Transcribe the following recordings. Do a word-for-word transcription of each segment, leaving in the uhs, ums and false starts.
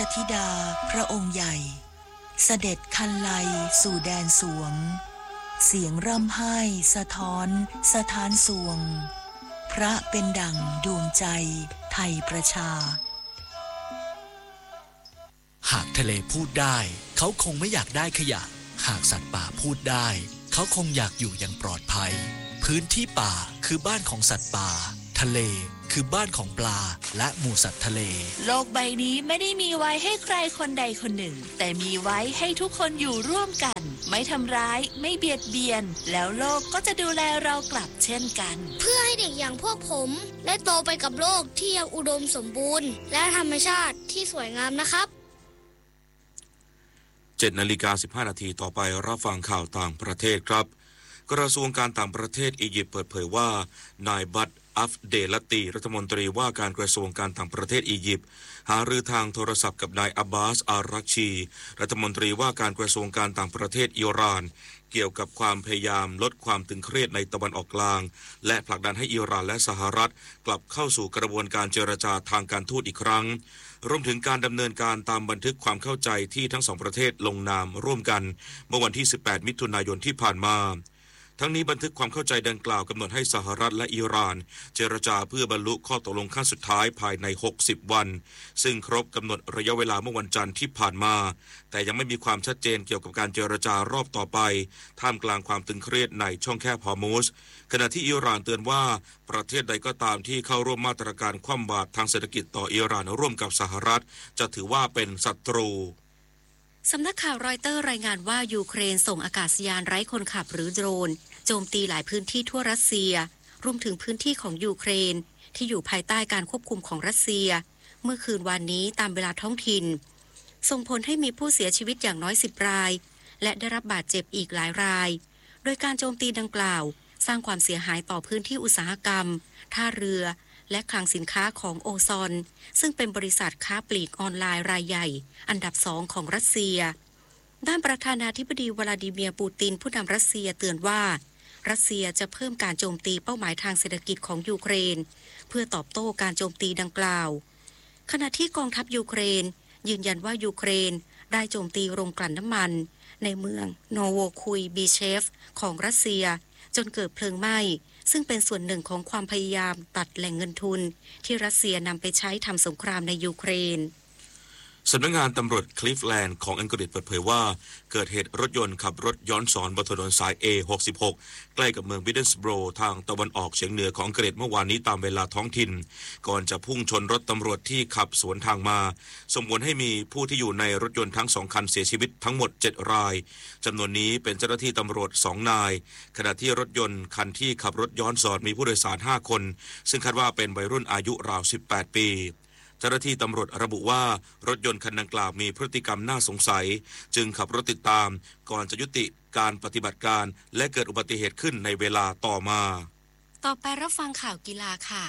ธิดาพระองค์ใหญ่เสด็จคันไลสู่แดนสวงเสียงร่ำไห้สะท้อนสถานสวงพระเป็นดั่งดวงใจไทยประชาหากทะเลพูดได้เขาคงไม่อยากได้ขยะหากสัตว์ป่าพูดได้เขาคงอยากอยู่อย่างปลอดภัยพื้นที่ป่าคือบ้านของสัตว์ป่าทะเลคือบ้านของปลาและหมู่สัตว์ทะเลโลกใบนี้ไม่ได้มีไว้ให้ใครคนใดคนหนึ่งแต่มีไว้ให้ทุกคนอยู่ร่วมกันไม่ทำร้ายไม่เบียดเบียนแล้วโลกก็จะดูแลเรากลับเช่นกันเพื่อให้เด็กอย่างพวกผมได้โตไปกับโลกที่ยังอุดมสมบูรณ์และธรรมชาติที่สวยงามนะครับเจ็ดนาฬิกาสิบห้านาทีต่อไปรับฟังข่าวต่างประเทศครับกระทรวงการต่างประเทศอียิปต์เปิดเผยว่านายบัตอัฟเดลตีรัฐมนตรีว่าการกระทรวงการต่างประเทศอียิปต์หารือทางโทรศัพท์กับนายอับบาสอารักชีรัฐมนตรีว่าการกระทรวงการต่างประเทศอิหร่านเกี่ยวกับความพยายามลดความตึงเครียดในตะวันออกกลางและผลักดันให้อิหร่านและสหรัฐกลับเข้าสู่กระบวนการเจรจาทางการทูตอีกครั้งรวมถึงการดำเนินการตามบันทึกความเข้าใจที่ทั้งสองประเทศลงนามร่วมกันเมื่อวันที่สิบแปดมิถุนายนที่ผ่านมาทั้งนี้บันทึกความเข้าใจดังกล่าวกำหนดให้สหรัฐและอิหร่านเจรจาเพื่อบรรลุข้อตกลงขั้นสุดท้ายภายในหกสิบวันซึ่งครบกำหนดระยะเวลาเมื่อวันจันทร์ที่ผ่านมาแต่ยังไม่มีความชัดเจนเกี่ยวกับการเจรจารอบต่อไปท่ามกลางความตึงเครียดในช่องแคบฮอร์มุซขณะที่อิหร่านเตือนว่าประเทศใดก็ตามที่เข้าร่วมมาตรการคว่ำบาตรทางเศรษฐกิจต่ออิหร่านร่วมกับสหรัฐจะถือว่าเป็นศัตรูสำนักข่าวรอยเตอร์รายงานว่ายูเครนส่งอากาศยานไร้คนขับหรือโดรนโจมตีหลายพื้นที่ทั่วรัสเซียรวมถึงพื้นที่ของยูเครนที่อยู่ภายใต้การควบคุมของรัสเซียเมื่อคืนวันนี้ตามเวลาท้องถิ่นส่งผลให้มีผู้เสียชีวิตอย่างน้อยสิบรายและได้รับบาดเจ็บอีกหลายรายโดยการโจมตีดังกล่าวสร้างความเสียหายต่อพื้นที่อุตสาหกรรมท่าเรือและคลังสินค้าของโอซอนซึ่งเป็นบริษัทค้าปลีกออนไลน์รายใหญ่อันดับสองของรัสเซียด้านประธานาธิบดีวลาดิเมียร์ปูตินผู้นำรัสเซียเตือนว่ารัสเซียจะเพิ่มการโจมตีเป้าหมายทางเศรษฐกิจของยูเครนเพื่อตอบโต้การโจมตีดังกล่าวขณะที่กองทัพยูเครนยืนยันว่ายูเครนได้โจมตีโรงกลั่นน้ำมันในเมืองโนโวคุยบีเชฟของรัสเซียจนเกิดเพลิงไหม้ซึ่งเป็นส่วนหนึ่งของความพยายามตัดแหล่งเงินทุนที่รัสเซียนำไปใช้ทำสงครามในยูเครนสำนักงานตำรวจคลิฟแลนด์ของอังกฤษเปิดเผยว่าเกิดเหตุรถยนต์ขับรถย้อนสอนบนถนนสาย เอ หกสิบหก ใกล้กับเมืองมิดเดิลสโบรทางตะวันออกเฉียงเหนือของอังกฤษเมื่อวานนี้ตามเวลาท้องถิ่นก่อนจะพุ่งชนรถตำรวจที่ขับสวนทางมาส่งผลให้มีผู้ที่อยู่ในรถยนต์ทั้งสองคันเสียชีวิตทั้งหมดเจ็ดรายจำนวนนี้เป็นเจ้าหน้าที่ตำรวจสองนายขณะที่รถยนต์คันที่ขับรถย้อนสอนมีผู้โดยสารห้าคนซึ่งคาดว่าเป็นวัยรุ่นอายุราวสิบแปดปีเจ้าหน้าที่ตำรวจระบุว่ารถยนต์คันดังกล่าวมีพฤติกรรมน่าสงสัยจึงขับรถติดตามก่อนจะยุติการปฏิบัติการและเกิดอุบัติเหตุขึ้นในเวลาต่อมาต่อไปรับฟังข่าวกีฬาค่ะ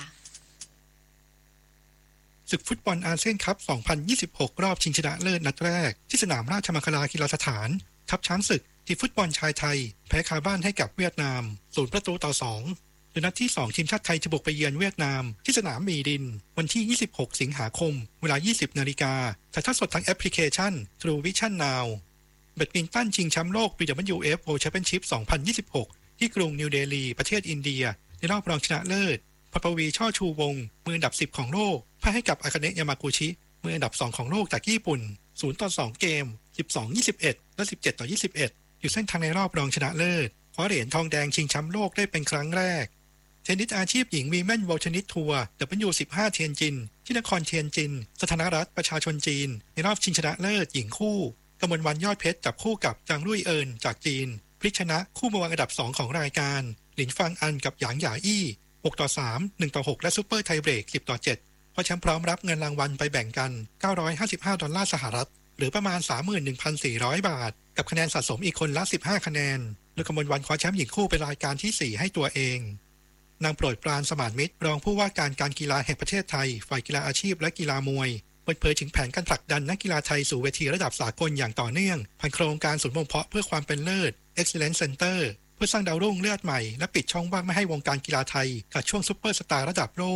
ศึกฟุตบอลอาเซียนคัพ สองพันยี่สิบหก รอบชิงชนะเลิศนัดแรกที่สนามราชมังคลากีฬาสถานทัพช้างศึกทีมฟุตบอลชายไทยแพ้คาบ้านให้กับเวียดนามศูนย์ประตูต่อสองโดยนัดที่สองทีมชาติไทยจะบุกไปเยือนเวียดนามที่สนามมีดินวันที่ยี่สิบหกสิงหาคมเวลา ยี่สิบนาฬิกาถ่ายทอดสดทางแอปพลิเคชัน True Vision Now แบดมินตันชิงแชมป์โลก บี ดับเบิลยู เอฟ World Championship สองพันยี่สิบหกที่กรุงนิวเดลีประเทศอินเดียในรอบรองชนะเลิศพัปวีช่อชูวงศ์มืออันดับสิบของโลกพ่ายให้กับอากาเนะยามากุชิมืออันดับสองของโลกจากญี่ปุ่นศูนย์ต่อสองเกม สิบสองต่อยี่สิบเอ็ด และสิบเจ็ดต่อยี่สิบเอ็ดอยู่เส้นทางในรอบรองชนะเลิศคว้าเหรียญทองแดงชิงแชมป์โลกได้เป็นครั้งแรกเทนนิสอาชีพหญิงวีแมนเวิลด์เทนนิสทัวร์ ดับเบิลยู สิบห้า เทียนจินที่นครเทียนจินสาธารณรัฐประชาชนจีนในรอบชิงชนะเลิศหญิงคู่กมลวรรณยอดเพชรจับคู่กับจางรุ่ยเอินจากจีนพลิกชนะคู่มือวางอันดับสองของรายการหลินฟางอันกับหยางหยาอี้หกต่อสาม หนึ่งต่อหกและซุปเปอร์ไทเบรกสิบต่อเจ็ดเพราะแชมป์พร้อมรับเงินรางวัลไปแบ่งกันเก้าร้อยห้าสิบห้าดอลลาร์สหรัฐหรือประมาณ สามหมื่นหนึ่งพันสี่ร้อย บาทกับคะแนนสะสมอีกคนละสิบห้าคะแนนโดยกมลวรรณคว้าแชมป์หญิงคู่เป็นรายการที่สี่ให้ตัวเองนางโปรดปรานสมานมิตรรองผู้ว่าการการกีฬาแห่งประเทศไทยฝ่ายกีฬาอาชีพและกีฬามวยเปิดเผยถึงแผนการผลักดันนักกีฬาไทยสู่เวทีระดับสากลอย่างต่อเนื่องผ่านโครงการศูนย์บ่มเพาะเพื่อความเป็นเลิศ Excellence Center เพื่อสร้างดาวรุ่งเลือดใหม่และปิดช่องว่างไม่ให้วงการกีฬาไทยกับช่วงซุปเปอร์สตาร์ระดับโลก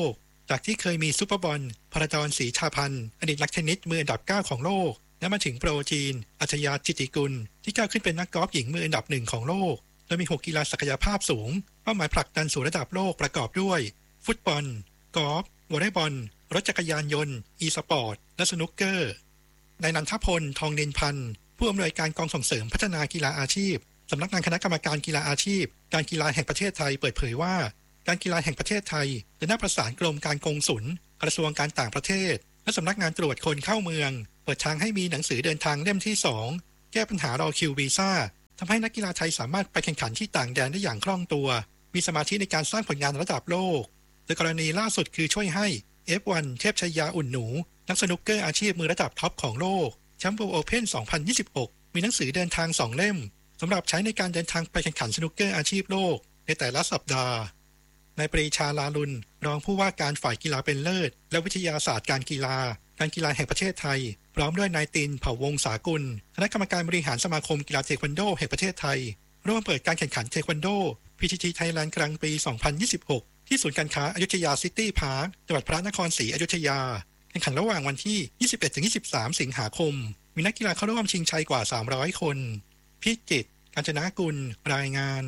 จากที่เคยมีซุปเปอร์บอลพระดอนศรีชาพันธ์อดีตนักเทนนิสมืออันดับเก้าของโลกและมาถึงโปรจีนอัจฉริยะจิตติกุลที่ก้าวขึ้นเป็นนักกอล์ฟหญิงมืออันดับหนึ่งของโลกโดยมีหกกีฬาศักยภาพสูงเป้าหมายผลักดันสู่ระดับโลกประกอบด้วยฟุตบอลกอล์ฟวอลเลย์บอลรถจักรยานยนต์อีสปอร์ตและสนุกเกอร์นายนันทพลทองเนินพันธ์ผู้อำนวยการกองส่งเสริมพัฒนากีฬาอาชีพสำนักงานคณะกรรมการกีฬาอาชีพการกีฬาแห่งประเทศไทยเปิดเผยว่าการกีฬาแห่งประเทศไทยจะได้ประสานกรมการกงสุลกระทรวงการต่างประเทศและสำนักงานตรวจคนเข้าเมืองเปิดทางให้มีหนังสือเดินทางเล่มที่สองแก้ปัญหารอคิววีซ่าทำให้นักกีฬาไทยสามารถไปแข่งขันที่ต่างแดนได้อย่างคล่องตัวมีสมาธิในการสร้างผลงานระดับโลกโดยกรณีล่าสุดคือช่วยให้ เอฟ วัน เทพชยาอุ่นหนูนักสนุกเกอร์อาชีพมือระดับท็อปของโลกแชมป์ World Open สองพันยี่สิบหกมีหนังสือเดินทางสองเล่มสำหรับใช้ในการเดินทางไปแข่งขันสนุกเกอร์อาชีพโลกในแต่ละสัปดาห์นายปรีชาลาลุนรองผู้ว่าการฝ่ายกีฬาเป็นเลิศและวิทยาศาสตร์การกีฬาการกีฬาแห่งประเทศไทยพร้อมด้วยนายตินเผ่าวงศ์สากุลคณะกรรมการบริหารสมาคมกีฬาเทควันโดแห่งประเทศไทยร่วมเปิดการแข่งขันเทควันโด พี ที ที Thailand กลางปี สองพันยี่สิบหก ที่ศูนย์การค้าอยุธยาซิตี้พาร์คจังหวัดพระนครศรีอยุธยาแข่งขันระหว่างวันที่ ยี่สิบเอ็ดถึงยี่สิบสาม สิงหาคมมีนักกีฬาเข้าร่วมชิงชัยกว่า สามร้อย คนพิจิตรกาญจนกุลรายงาน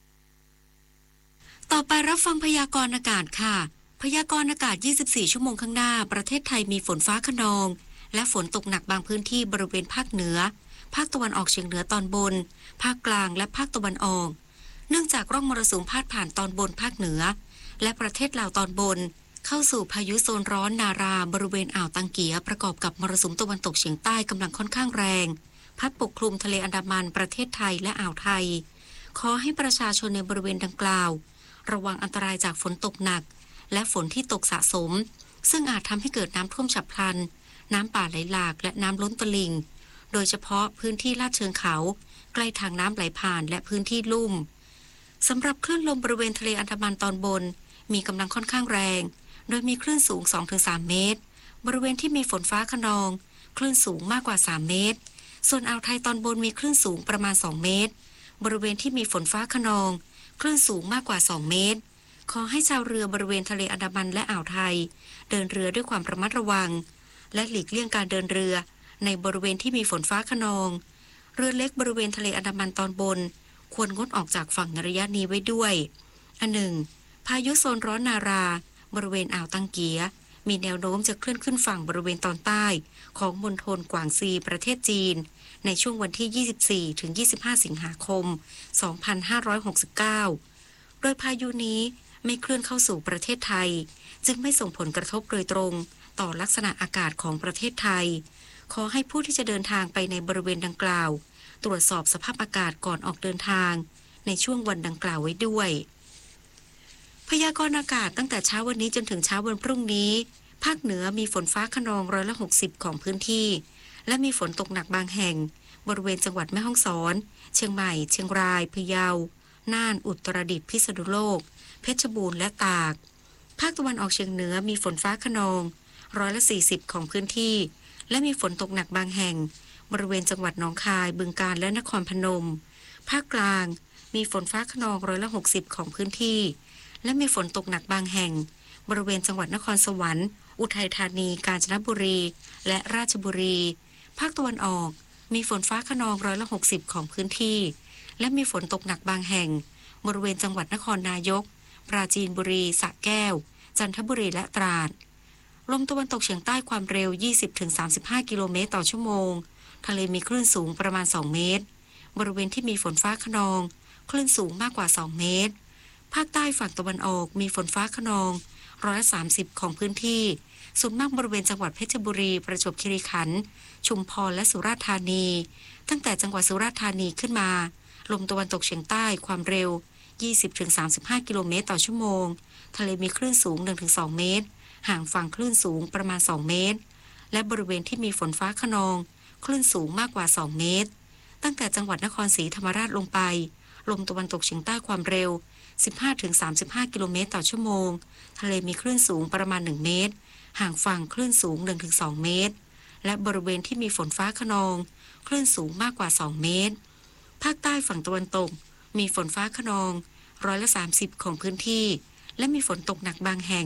ต่อไปรับฟังพยากรณ์อากาศค่ะพยากรณ์อากาศยี่สิบสี่ชั่วโมงข้างหน้าประเทศไทยมีฝนฟ้าคะนองและฝนตกหนักบางพื้นที่บริเวณภาคเหนือภาคตะวันออกเฉียงเหนือตอนบนภาคกลางและภาคตะวันออกเนื่องจากร่องมรสุมพาดผ่านตอนบนภาคเหนือและประเทศลาวตอนบนเข้าสู่พายุโซนร้อนนาราบริเวณอ่าวตังเกียประกอบกับมรสุมตะวันตกเฉียงใต้กำลังค่อนข้างแรงพัดปกคลุมทะเลอันดามันประเทศไทยและอ่าวไทยขอให้ประชาชนในบริเวณดังกล่าวระวังอันตรายจากฝนตกหนักและฝนที่ตกสะสมซึ่งอาจทำให้เกิดน้ำท่วมฉับพลันน้ำป่าไหลหลากและน้ำล้นตลิ่งโดยเฉพาะพื้นที่ลาดเชิงเขาใกล้ทางน้ำไหลผ่านและพื้นที่ลุ่มสำหรับคลื่นลมบริเวณทะเลอันดามันตอนบนมีกำลังค่อนข้างแรงโดยมีคลื่นสูง สองถึงสาม เมตรบริเวณที่มีฝนฟ้าคะนองคลื่นสูงมากกว่าสามเมตรส่วนอ่าวไทยตอนบนมีคลื่นสูงประมาณสองเมตรบริเวณที่มีฝนฟ้าคะนองคลื่นสูงมากกว่าสองเมตรขอให้ชาวเรือบริเวณทะเลอันดามันและอ่าวไทยเดินเรือด้วยความระมัดระวังและหลีกเลี่ยงการเดินเรือในบริเวณที่มีฝนฟ้าคะนองเรือเล็กบริเวณทะเลอันดามันตอนบนควรงดออกจากฝั่งในระยะนี้ไว้ด้วยอันหนึ่งพายุโซนร้อนนาราบริเวณอ่าวตังเกียมีแนวโน้มจะเคลื่อนขึ้นฝั่งบริเวณตอนใต้ของมณฑลกวางซีประเทศจีนในช่วงวันที่ ยี่สิบสี่ถึงยี่สิบห้า สิงหาคม สองพันห้าร้อยหกสิบเก้า โดยพายุนี้ไม่เคลื่อนเข้าสู่ประเทศไทยจึงไม่ส่งผลกระทบโดยตรงต่อลักษณะอากาศของประเทศไทยขอให้ผู้ที่จะเดินทางไปในบริเวณดังกล่าวตรวจสอบสภาพอากาศก่อนออกเดินทางในช่วงวันดังกล่าวไว้ด้วยพยากรณ์อากาศตั้งแต่เช้าวันนี้จนถึงเช้าวันพรุ่งนี้ภาคเหนือมีฝนฟ้าคะนองร้อยละหกสิบของพื้นที่และมีฝนตกหนักบางแห่งบริเวณจังหวัดแม่ฮ่องสอนเชียงใหม่เชียงรายพะเยาน่านอุตรดิตถ์พิษณุโลกเพชรบูรณ์และตากภาคตะวันออกเฉียงเหนือมีฝนฟ้าคะนองร้อยละสี่สิบของพื้นที่และมีฝนตกหนักบางแห่งบริเวณจังหวัดหนองคายบึงกาฬและนครพนมภาคกลางมีฝนฟ้าคะนองร้อยละหกสิบของพื้นที่และมีฝนตกหนักบางแห่งบริเวณจังหวัดนครสวรรค์อุทัยธานีกาญจนบุรีและราชบุรีภาคตะวันออกมีฝนฟ้าคะนองร้อยละหกสิบของพื้นที่และมีฝนตกหนักบางแห่งบริเวณจังหวัดนครนายกปราจีนบุรีสระแก้วจันทบุรีและตราดลมตะวันตกเฉียงใต้ความเร็ว ยี่สิบถึงสามสิบห้า กิโลเมตรต่อชั่วโมงทะเลมีคลื่นสูงประมาณสองเมตรบริเวณที่มีฝนฟ้าคะนองคลื่นสูงมากกว่าสองเมตรภาคใต้ฝั่งตะวันออกมีฝนฟ้าคะนองร้อยละสามสิบของพื้นที่ส่วนมากบริเวณจังหวัดเพชรบุรีประจวบคีรีขันธ์ชุมพรและสุราษฎร์ธานีตั้งแต่จังหวัดสุราษฎร์ธานีขึ้นมาลมตะวันตกเฉียงใต้ความเร็ว ยี่สิบถึงสามสิบห้า กิโลเมตรต่อชั่วโมงทะเลมีคลื่นสูง หนึ่งถึงสอง เมตรห่างฝั่งคลื่นสูงประมาณสองเมตรและบริเวณที่มีฝนฟ้าคะนองคลื่นสูงมากกว่าสองเมตรตั้งแต่จังหวัดนครศรีธรรมราชลงไปลมตะวันตกเฉียงใต้ความเร็ว สิบห้าถึงสามสิบห้า กิโลเมตรต่อชั่วโมงทะเลมีคลื่นสูงประมาณหนึ่งเมตรห่างฝั่งคลื่นสูง หนึ่งถึงสอง เมตรและบริเวณที่มีฝนฟ้าคะนองคลื่นสูงมากกว่าสองเมตรภาคใต้ฝั่งตะวันตกมีฝนฟ้าคะนองร้อยละสามสิบของพื้นที่และมีฝนตกหนักบางแห่ง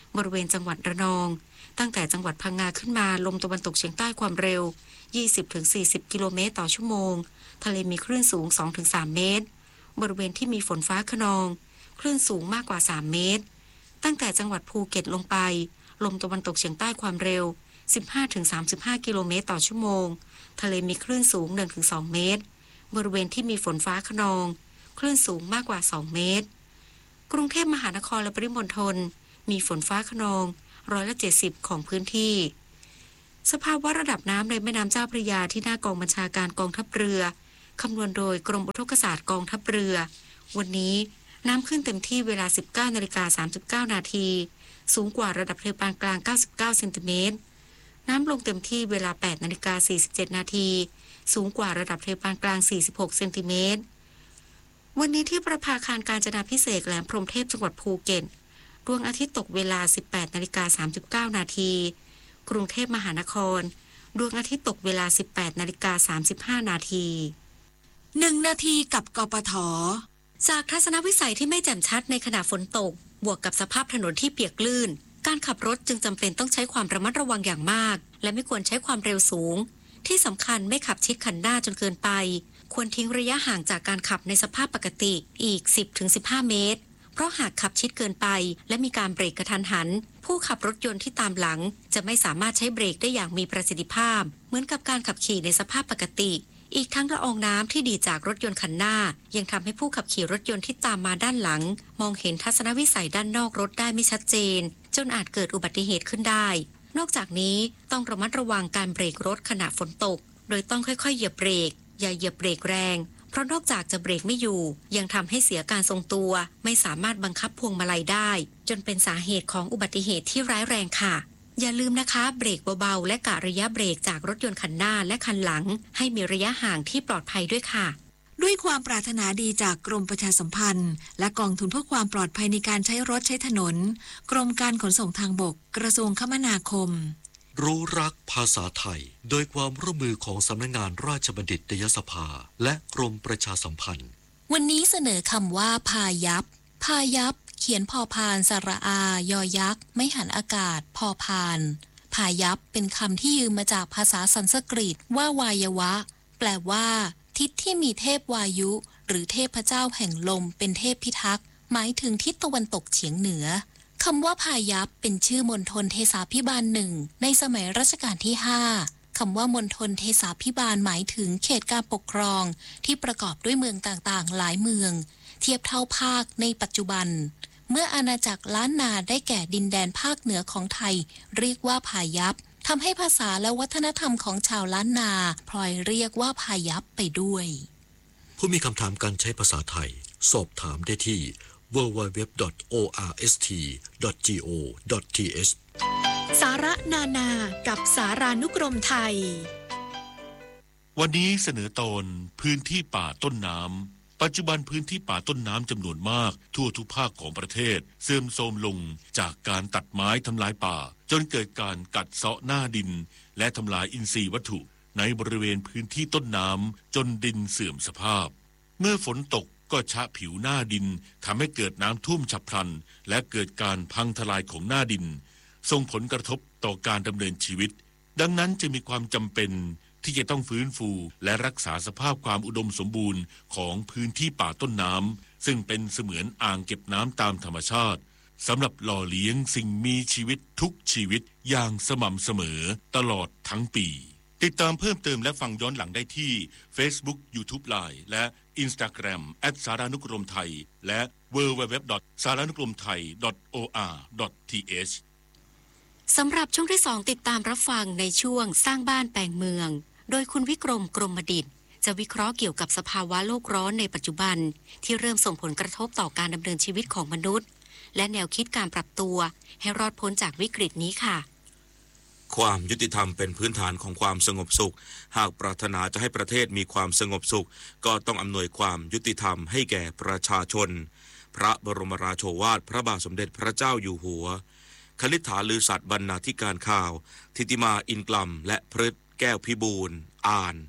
บริเวณจังหวัดระนองตั้งแต่จังหวัดพังงาขึ้นมาลมตะวันตกเฉียงใต้ความเร็ว ยี่สิบถึงสี่สิบ กิโลเมตรต่อชั่วโมงทะเลมีคลื่นสูง สองถึงสาม เมตรบริเวณที่มีฝนฟ้าคะนองคลื่นสูงมากกว่าสามเมตรตั้งแต่จังหวัดภูเก็ตลงไปลมตะวันตกเฉียงใต้ความเร็ว สิบห้าถึงสามสิบห้า กิโลเมตรต่อชั่วโมงทะเลมีคลื่นสูง หนึ่งถึงสอง เมตรบริเวณที่มีฝนฟ้าคะนองคลื่นสูงมากกว่าสองเมตรกรุงเทพมหานครและปริมณฑลมีฝนฟ้าคะนองร้อยละเจ็ดสิบของพื้นที่สภาวะระดับน้ำในแม่น้ำเจ้าพระยาที่หน้ากองบัญชาการกองทัพเรือคำนวณโดยกรมอุทกศาสตร์กองทัพเรือวันนี้น้ำขึ้นเต็มที่เวลา สิบเก้านาฬิกาสามสิบเก้า นาทีสูงกว่าระดับทะเลปานกลางเก้าสิบเก้าเซนติเมตรน้ำลงเต็มที่เวลา แปดนาฬิกาสี่สิบเจ็ด นาทีสูงกว่าระดับทะเลปานกลางสี่สิบหกเซนติเมตรวันนี้ที่ประภาคารกาญจนาภิเษกแหลมพรหมเทพจังหวัดภูเก็ตดวงอาทิตย์ตกเวลา สิบแปดนาฬิกาสามสิบเก้า นาทีกรุงเทพมหานครดวงอาทิตย์ตกเวลา สิบแปดนาฬิกาสามสิบห้า นาทีหนึ่งนาทีกับกปท. จากทัศนวิสัยที่ไม่แจ่มชัดในขณะฝนตกบวกกับสภาพถนนที่เปียกลื่นการขับรถจึงจำเป็นต้องใช้ความระมัดระวังอย่างมากและไม่ควรใช้ความเร็วสูงที่สำคัญไม่ขับชิดคันหน้าจนเกินไปควรทิ้งระยะห่างจากการขับในสภาพปกติอีก สิบถึงสิบห้า เมตรเพราะหากขับชิดเกินไปและมีการเบรกกระทันหันผู้ขับรถยนต์ที่ตามหลังจะไม่สามารถใช้เบรกได้อย่างมีประสิทธิภาพเหมือนกับการขับขี่ในสภาพปกติอีกทั้งละอองน้ำที่ดีจากรถยนต์คันหน้ายังทำให้ผู้ขับขี่รถยนต์ที่ตามมาด้านหลังมองเห็นทัศนวิสัยด้านนอกรถได้ไม่ชัดเจนจนอาจเกิดอุบัติเหตุขึ้นได้นอกจากนี้ต้องระมัดระวังการเบรกรถขณะฝนตกโดยต้องค่อยๆเหยียบเบรกอย่าเหยียบเบรกแรงเพราะนอกจากจะเบรกไม่อยู่ยังทำให้เสียการทรงตัวไม่สามารถบังคับพวงมาลัยได้จนเป็นสาเหตุของอุบัติเหตุที่ร้ายแรงค่ะอย่าลืมนะคะเบรกเบาๆและกะระยะเบรกจากรถยนต์คันหน้าและคันหลังให้มีระยะห่างที่ปลอดภัยด้วยค่ะด้วยความปรารถนาดีจากกรมประชาสัมพันธ์และกองทุนเพื่อความปลอดภัยในการใช้รถใช้ถนนกรมการขนส่งทางบกกระทรวงคมนาคมรู้รักภาษาไทยโดยความร่วมมือของสำนักงานราชบัณฑิตยสภาและกรมประชาสัมพันธ์วันนี้เสนอคำว่าพายัพพายัพเขียนพอพานสระอายอยักษ์ไม่หันอากาศพอพานพายัพเป็นคำที่ยืมมาจากภาษาสันสกฤตว่าวายวะแปลว่าทิศที่มีเทพวายุหรือเทพเจ้าแห่งลมเป็นเทพพิทักษ์หมายถึงทิศตะวันตกเฉียงเหนือคำว่าพายัพเป็นชื่อมณฑลเทสาภิบาลหนึ่งในสมัยรัชกาลที่ห้าคำว่ามณฑลเทสาภิบาลหมายถึงเขตการปกครองที่ประกอบด้วยเมืองต่างๆหลายเมืองเทียบเท่าภาคในปัจจุบันเมื่ออาณาจักรล้านนาได้แก่ดินแดนภาคเหนือของไทยเรียกว่าพายัพทำให้ภาษาและวัฒนธรรมของชาวล้านนาพลอยเรียกว่าพายัพไปด้วยผู้มีคำถามการใช้ภาษาไทยสอบถามได้ที่ ดับเบิลยู ดับเบิลยู ดับเบิลยู ดอท โอ อาร์ เอส ที ดอท จี โอ ดอท ที เอชสาระนานากับสารานุกรมไทยวันนี้เสนอตอนพื้นที่ป่าต้นน้ำปัจจุบันพื้นที่ป่าต้นน้ำจำนวนมากทั่วทุกภาคของประเทศเสื่อมโทรมลงจากการตัดไม้ทำลายป่าจนเกิดการกัดเซาะหน้าดินและทำลายอินทรีย์วัตถุในบริเวณพื้นที่ต้นน้ำจนดินเสื่อมสภาพเมื่อฝนตกก็ชะผิวหน้าดินทำให้เกิดน้ำท่วมฉับพลันและเกิดการพังทลายของหน้าดินส่งผลกระทบต่อการดำเนินชีวิตดังนั้นจะมีความจำเป็นที่จะต้องฟื้นฟูและรักษาสภาพความอุดมสมบูรณ์ของพื้นที่ป่าต้นน้ำซึ่งเป็นเสมือนอ่างเก็บน้ำตามธรรมชาติสำหรับหล่อเลี้ยงสิ่งมีชีวิตทุกชีวิตอย่างสม่ำเสมอตลอดทั้งปีติดตามเพิ่มเติมและฟังย้อนหลังได้ที่ Facebook YouTube Line และ Instagram แอท สารานุกรมไทยและ ดับเบิลยู ดับเบิลยู ดับเบิลยู ดอท สารานุกรมไทย ดอท โอ อาร์ ดอท ที เอชสำหรับช่วงที่สองติดตามรับฟังในช่วงสร้างบ้านแปลงเมืองโดยคุณวิกรมกรมดิษฐ์จะวิเคราะห์เกี่ยวกับสภาวะโลกร้อนในปัจจุบันที่เริ่มส่งผลกระทบต่อการดำเนินชีวิตของมนุษย์และแนวคิดการปรับตัวให้รอดพ้นจากวิกฤตนี้ค่ะความยุติธรรมเป็นพื้นฐานของความสงบสุขหากปรารถนาจะให้ประเทศมีความสงบสุขก็ต้องอำนวยความยุติธรรมให้แก่ประชาชนพระบรมราโชวาทพระบาทสมเด็จพระเจ้าอยู่หัวคฤฐาลือสัตย์บรรณาธิการข่าวทิติมาอินกลัมและพฤทธิ์แก้วพิบูลอ่าน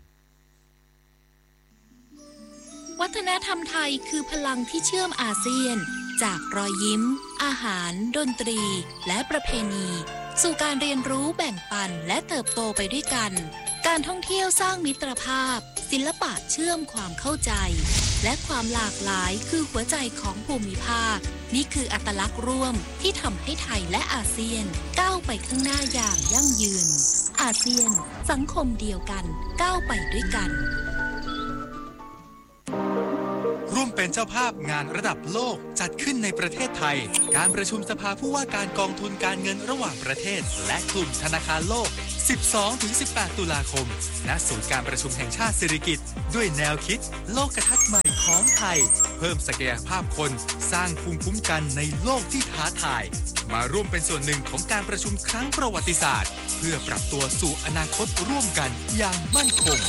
วัฒนธรรมไทยคือพลังที่เชื่อมอาเซียนจากรอยยิ้มอาหารดนตรีและประเพณีสู่การเรียนรู้แบ่งปันและเติบโตไปด้วยกันการท่องเที่ยวสร้างมิตรภาพศิลปะเชื่อมความเข้าใจและความหลากหลายคือหัวใจของภูมิภาคนี่คืออัตลักษณ์ร่วมที่ทำให้ไทยและอาเซียนก้าวไปข้างหน้าอย่างยั่งยืนอาเซียนสังคมเดียวกันก้าวไปด้วยกันร่วมเป็นเจ้าภาพงานระดับโลกจัดขึ้นในประเทศไทยการประชุมสภาผู้ว่าการกองทุนการเงินระหว่างประเทศและกลุ่มธนาคารโลก สิบสองถึงสิบแปด ตุลาคมณศูนย์การประชุมแห่งชาติสิริกิติ์ด้วยแนวคิดโลกทัศน์ใหม่ของไทยเพิ่มศักยภาพคนสร้างภูมิคุ้มกันในโลกที่ท้าทายมาร่วมเป็นส่วนหนึ่งของการประชุมครั้งประวัติศาสตร์เพื่อปรับตัวสู่อนาคตร่วมกันอย่างมั่นคง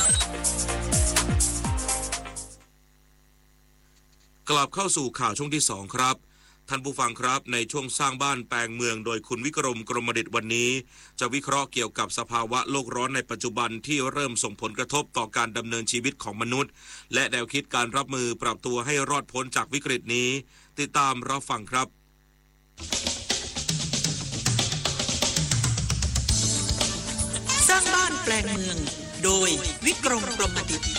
กลับเข้าสู่ข่าวช่วงที่สองครับท่านผู้ฟังครับในช่วงสร้างบ้านแปลงเมืองโดยคุณวิกรมกรมดิษฐ์วันนี้จะวิเคราะห์เกี่ยวกับสภาวะโลกร้อนในปัจจุบันที่เริ่มส่งผลกระทบต่อการดำเนินชีวิตของมนุษย์และแนวคิดการรับมือปรับตัวให้รอดพ้นจากวิกฤตนี้ติดตามรับฟังครับสร้างบ้านแปลงเมืองโดยวิกรมกรมดิษฐ์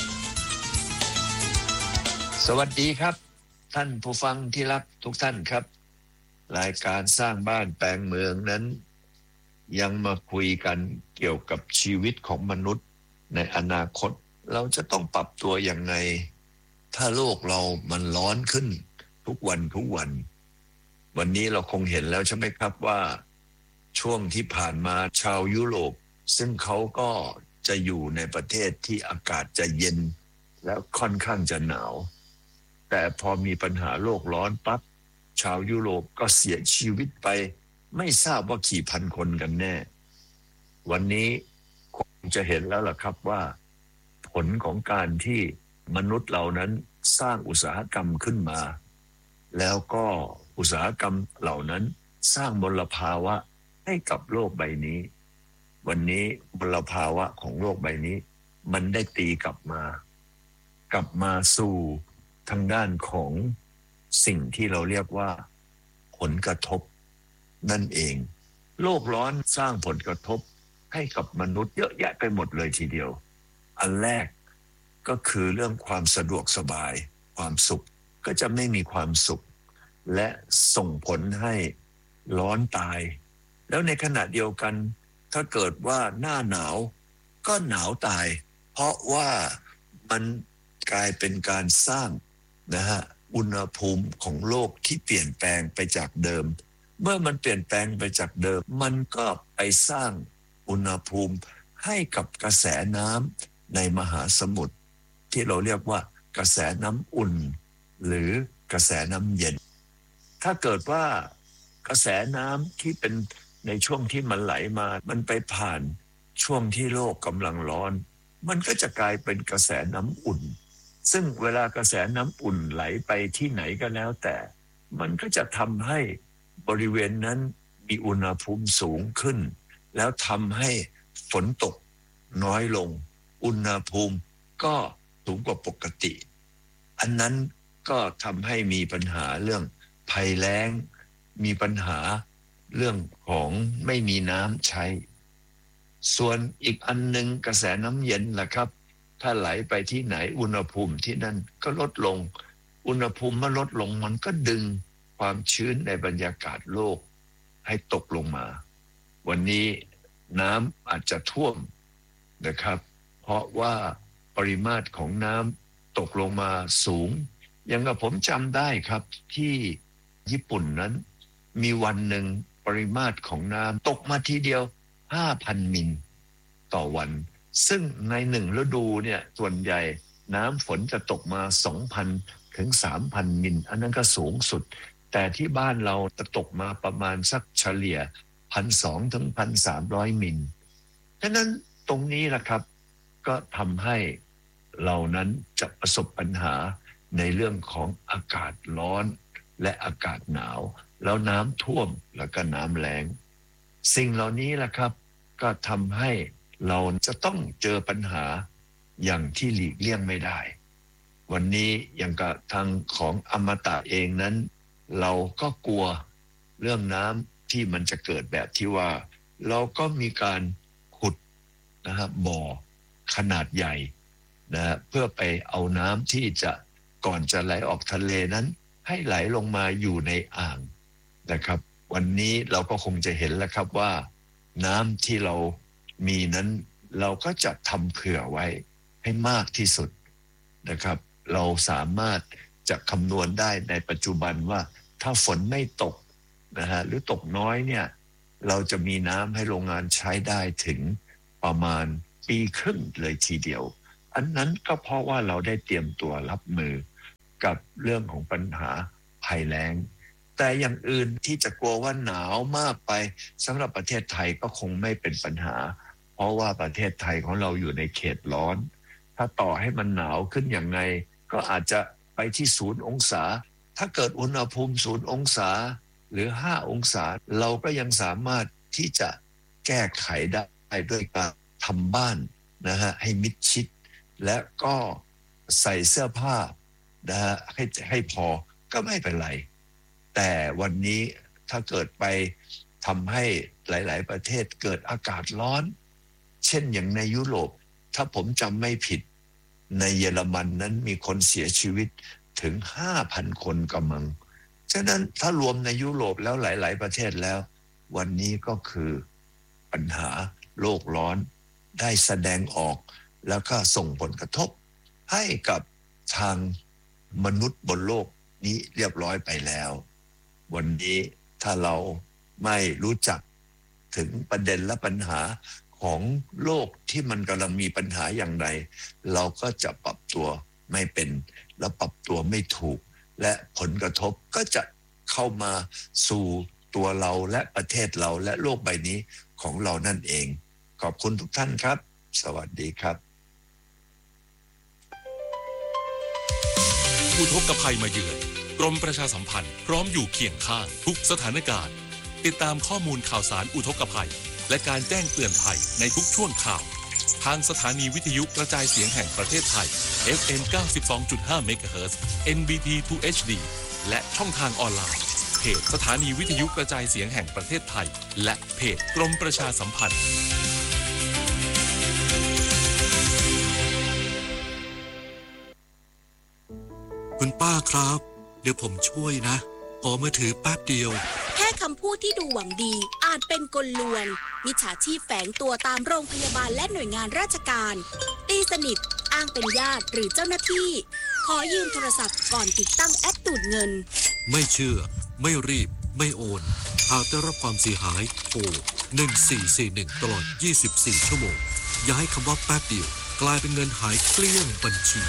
สวัสดีครับท่านผู้ฟังที่รักทุกท่านครับรายการสร้างบ้านแปลงเมืองนั้นยังมาคุยกันเกี่ยวกับชีวิตของมนุษย์ในอนาคตเราจะต้องปรับตัวอย่างไรถ้าโลกเรามันร้อนขึ้นทุกวันทุกวันวันนี้เราคงเห็นแล้วใช่ไหมครับว่าช่วงที่ผ่านมาชาวยุโรปซึ่งเขาก็จะอยู่ในประเทศที่อากาศจะเย็นแล้วค่อนข้างจะหนาวแต่พอมีปัญหาโลกร้อนปั๊บชาวยุโรปก็เสียชีวิตไปไม่ทราบว่ากี่พันคนกันแน่วันนี้คงจะเห็นแล้วล่ะครับว่าผลของการที่มนุษย์เหล่านั้นสร้างอุตสาหกรรมขึ้นมาแล้วก็อุตสาหกรรมเหล่านั้นสร้างมลภาวะให้กับโลกใบนี้วันนี้มลภาวะของโลกใบนี้มันได้ตีกลับมากลับมาสู่ทางด้านของสิ่งที่เราเรียกว่าผลกระทบนั่นเองโลกร้อนสร้างผลกระทบให้กับมนุษย์เยอะแยะไปหมดเลยทีเดียวอันแรกก็คือเรื่องความสะดวกสบายความสุขก็จะไม่มีความสุขและส่งผลให้ร้อนตายแล้วในขณะเดียวกันถ้าเกิดว่าหน้าหนาวก็หนาวตายเพราะว่ามันกลายเป็นการสร้างนะฮะอุณหภูมิของโลกที่เปลี่ยนแปลงไปจากเดิมเมื่อมันเปลี่ยนแปลงไปจากเดิมมันก็ไปสร้างอุณหภูมิให้กับกระแสน้ำในมหาสมุทรที่เราเรียกว่ากระแสน้ำอุ่นหรือกระแสน้ำเย็นถ้าเกิดว่ากระแสน้ำที่เป็นในช่วงที่มันไหลมามันไปผ่านช่วงที่โลกกำลังร้อนมันก็จะกลายเป็นกระแสน้ำอุ่นซึ่งเวลากระแสน้ำอุ่นไหลไปที่ไหนก็แล้วแต่มันก็จะทำให้บริเวณนั้นมีอุณหภูมิสูงขึ้นแล้วทำให้ฝนตกน้อยลงอุณหภูมิก็สูงกว่าปกติอันนั้นก็ทำให้มีปัญหาเรื่องภัยแล้งมีปัญหาเรื่องของไม่มีน้ำใช้ส่วนอีกอันนึงกระแสน้ำเย็นล่ะครับถ้าไหลไปที่ไหนอุณหภูมิที่นั่นก็ลดลงอุณหภูมิเมื่อลดลงมันก็ดึงความชื้นในบรรยากาศโลกให้ตกลงมาวันนี้น้ำอาจจะท่วมนะครับเพราะว่าปริมาตรของน้ำตกลงมาสูงอย่างกับผมจำได้ครับที่ญี่ปุ่นนั้นมีวันหนึ่งปริมาตรของน้ำตกมาทีเดียว ห้าพัน มิลต่อวันซึ่งในหนึ่งฤดูเนี่ยส่วนใหญ่น้ำฝนจะตกมา สองพัน ถึง สามพัน มิลอันนั้นก็สูงสุดแต่ที่บ้านเราจะตกมาประมาณสักเฉลี่ย หนึ่งพันสองร้อย ถึง หนึ่งพันสามร้อย มิลฉะนั้นตรงนี้แหละครับก็ทำให้เรานั้นจะประสบปัญหาในเรื่องของอากาศร้อนและอากาศหนาวแล้วน้ำท่วมแล้วก็น้ำแล้งสิ่งเหล่านี้แหละครับก็ทำให้เราจะต้องเจอปัญหาอย่างที่หลีกเลี่ยงไม่ได้วันนี้อย่างกับทางของอมตะเองนั้นเราก็กลัวเรื่องน้ำที่มันจะเกิดแบบที่ว่าเราก็มีการขุดนะฮะบ่อขนาดใหญ่นะฮะเพื่อไปเอาน้ำที่จะก่อนจะไหลออกทะเลนั้นให้ไหลลงมาอยู่ในอ่างนะครับวันนี้เราก็คงจะเห็นแล้วครับว่าน้ำที่เรามีนั้นเราก็จะทำเผื่อไว้ให้มากที่สุดนะครับเราสามารถจะคำนวณได้ในปัจจุบันว่าถ้าฝนไม่ตกนะฮะหรือตกน้อยเนี่ยเราจะมีน้ำให้โรงงานใช้ได้ถึงประมาณปีครึ่งเลยทีเดียวอันนั้นก็เพราะว่าเราได้เตรียมตัวรับมือกับเรื่องของปัญหาภัยแล้งแต่อย่างอื่นที่จะกลัวว่าหนาวมากไปสำหรับประเทศไทยก็คงไม่เป็นปัญหาเพราะว่าประเทศไทยของเราอยู่ในเขตร้อนถ้าต่อให้มันหนาวขึ้นอย่างไรก็อาจจะไปที่ศูนย์องศาถ้าเกิดอุณหภูมิศูนย์องศาหรือห้าองศาเราก็ยังสามารถที่จะแก้ไขได้ด้วยการทำบ้านนะฮะให้มิดชิดและก็ใส่เสื้อผ้านะฮะให้ให้พอก็ไม่เป็นไรแต่วันนี้ถ้าเกิดไปทำให้หลายๆประเทศเกิดอากาศร้อนเช่นอย่างในยุโรปถ้าผมจำไม่ผิดในเยอรมันนั้นมีคนเสียชีวิตถึง ห้าพัน คนกำลังฉะนั้นถ้ารวมในยุโรปแล้วหลายๆประเทศแล้ววันนี้ก็คือปัญหาโลกร้อนได้แสดงออกแล้วก็ส่งผลกระทบให้กับทางมนุษย์บนโลกนี้เรียบร้อยไปแล้ววันนี้ถ้าเราไม่รู้จักถึงประเด็นและปัญหาของโลกที่มันกำลังมีปัญหาอย่างไรเราก็จะปรับตัวไม่เป็นและปรับตัวไม่ถูกและผลกระทบก็จะเข้ามาสู่ตัวเราและประเทศเราและโลกใบนี้ของเรานั่นเองขอบคุณทุกท่านครับสวัสดีครับอุทกภัยมาเยือนกรมประชาสัมพันธ์พร้อมอยู่เคียงข้างทุกสถานการณ์ติดตามข้อมูลข่าวสารอุทกภัยและการแจ้งเตือนภัยในทุกช่วงข่าวทางสถานีวิทยุกระจายเสียงแห่งประเทศไทย เอฟ เอ็ม เก้าสิบสองจุดห้า เมกะเฮิรตซ์ เอ็น บี ที ทู เอช ดี และช่องทางออนไลน์เพจสถานีวิทยุกระจายเสียงแห่งประเทศไทยและเพจกรมประชาสัมพันธ์คุณป้าครับเดี๋ยวผมช่วยนะขอมือถือแป๊บเดียวแค่คำพูดที่ดูหวังดีอาจเป็นกลลวงมิจฉาชีพแฝงตัวตามโรงพยาบาลและหน่วยงานราชการตีสนิทอ้างเป็นญาติหรือเจ้าหน้าที่ขอยืมโทรศัพท์ก่อนติดตั้งแอปดูดเงินไม่เชื่อไม่รีบไม่โอนหากได้รับความเสียหายโทรหนึ่งสี่สี่หนึ่งตลอดยี่สิบสี่ชั่วโมงอย่าให้คำว่าแป๊บเดียวกลายเป็นเงินหายเกลี้ยงบัญชี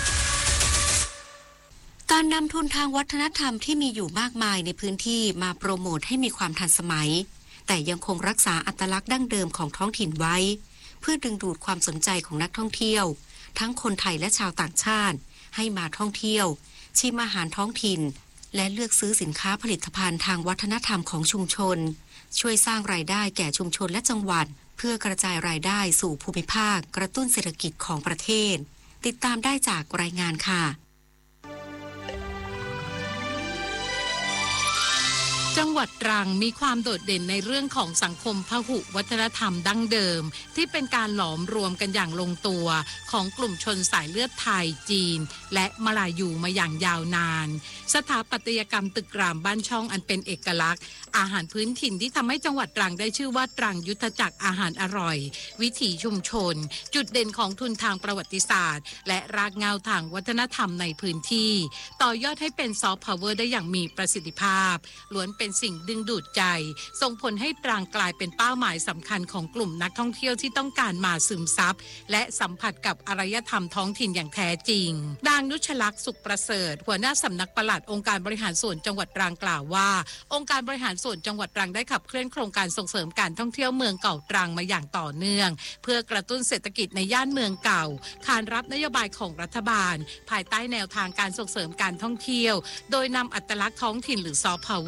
การนำทุนทางวัฒนธรรมที่มีอยู่มากมายในพื้นที่มาโปรโมทให้มีความทันสมัยแต่ยังคงรักษาอัตลักษณ์ดั้งเดิมของท้องถิ่นไว้เพื่อดึงดูดความสนใจของนักท่องเที่ยวทั้งคนไทยและชาวต่างชาติให้มาท่องเที่ยวชิมอาหารท้องถิ่นและเลือกซื้อสินค้าผลิตภัณฑ์ทางวัฒนธรรมของชุมชนช่วยสร้างรายได้แก่ชุมชนและจังหวัดเพื่อกระจายรายได้สู่ภูมิภาคกระตุ้นเศรษฐกิจของประเทศติดตามได้จากรายงานค่ะจังหวัดตรังมีความโดดเด่นในเรื่องของสังคมพหุวัฒนธรรมดั้งเดิมที่เป็นการหลอมรวมกันอย่างลงตัวของกลุ่มชนสายเลือดไทยจีนและมลายูมาอย่างยาวนานสถาปัตยกรรมตึกรามบ้านช่องอันเป็นเอกลักษณ์อาหารพื้นถิ่นที่ทำให้จังหวัดตรังได้ชื่อว่าตรังยุทธจักรอาหารอร่อยวิถีชุมชนจุดเด่นของทุนทางประวัติศาสตร์และรากเหง้าทางวัฒนธรรมในพื้นที่ต่อยอดให้เป็นซอฟต์พาวเวอร์ได้อย่างมีประสิทธิภาพล้วนเป็นสิ่งดึงดูดใจส่งผลให้ตรังกลายเป็นเป้าหมายสำคัญของกลุ่มนักท่องเที่ยวที่ต้องการมาซึมซับและสัมผัสกับอารยธรรมท้องถิ่นอย่างแท้จริงนางนุชลักษณ์สุขประเสริฐหัวหน้าสำนักปลัดองค์การบริหารส่วนจังหวัดตรังกล่าวว่าองค์การบริหารส่วนจังหวัดตรังได้ขับเคลื่อนโครงการส่งเสริมการท่องเที่ยวเมืองเก่าตรังมาอย่างต่อเนื่องเพื่อกระตุ้นเศรษฐกิจในย่านเมืองเก่าขานรับนโยบายของรัฐบาลภายใต้แนวทางการส่งเสริมการท่องเที่ยวโดยนำอัตลักษณ์ท้องถิ่นหรือซอฟต์พาวเวอร์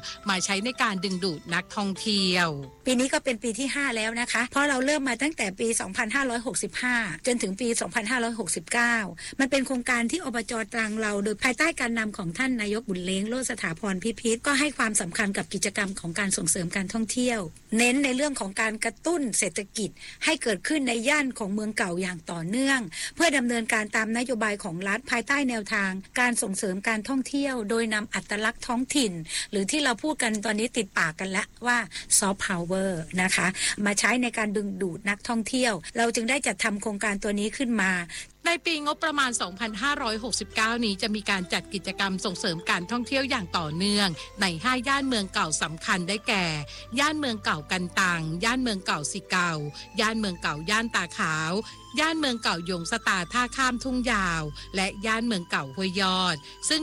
มาใช้ในการดึงดูดนักท่องเที่ยวปีนี้ก็เป็นปีที่ห้าแล้วนะคะเพราะเราเริ่มมาตั้งแต่ปีสองพันห้าร้อยหกสิบห้าจนถึงปีสองพันห้าร้อยหกสิบเก้ามันเป็นโครงการที่อบจ.ตรังเราโดยภายใต้การนำของท่านนายกบุญเล้งโลสถาพรพิพิธก็ให้ความสำคัญกับกิจกรรมของการส่งเสริมการท่องเที่ยวเน้นในเรื่องของการกระตุ้นเศรษฐกิจให้เกิดขึ้นในย่านของเมืองเก่าอย่างต่อเนื่องเพื่อดำเนินการตามนโยบายของรัฐภายใต้แนวทางการส่งเสริมการท่องเที่ยวโดยนำอัตลักษณ์ท้องถิ่นหรือที่เราพูดกันตอนนี้ติดปากกันแล้วว่าซอฟต์พาวเวอร์นะคะมาใช้ในการดึงดูดนักท่องเที่ยวเราจึงได้จัดทำโครงการตัวนี้ขึ้นมาในปีงบประมาณ สองพันห้าร้อยหกสิบเก้า นี้จะมีการจัดกิจกรรมส่งเสริมการท่องเที่ยวอย่างต่อเนื่องในห้าย่านเมืองเก่าสำคัญได้แก่ย่านเมืองเก่ากันตังย่านเมืองเก่าสิเก่าย่านเมืองเก่าย่านตาขาวย่านเมืองเก่ายงสตาท่าข้ามทุ่งยาวและย่านเมืองเก่าห้วยยอดซึ่ง